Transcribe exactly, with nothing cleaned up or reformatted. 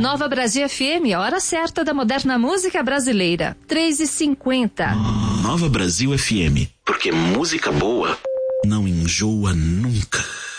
Nova Brasil F M, a hora certa da moderna música brasileira. três e cinquenta. Nova Brasil F M, porque música boa não enjoa nunca.